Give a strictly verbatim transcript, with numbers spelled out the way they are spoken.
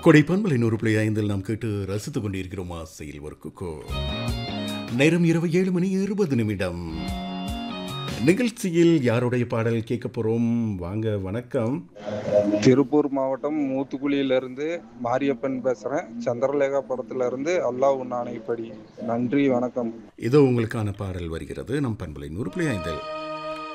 கொடை பண்பலை நூறு புள்ளி ஐந்தில் நாம் கேட்டு ரசித்துக் கொண்டிருக்கிறோம் ஆசையில் ஒரு குக்கோ. நேரம் இரவு ஏழு மணி இருபது நிமிடம். நிகழ்ச்சியில் யாருடைய பாடல் கேட்க போறோம்? வாங்க, வணக்கம். திருப்பூர் மாவட்டம் மூத்துக்குழியிலிருந்து மாரியப்பன் பேசுறேன். சந்திரலேகா படத்துல இருந்து அல்லாஹ் உன் ஆணைப்படி. நன்றி, வணக்கம். இதோ உங்களுக்கான பாடல் வருகிறது நம் பண்பலை நூறு புள்ளி ஐந்தில்.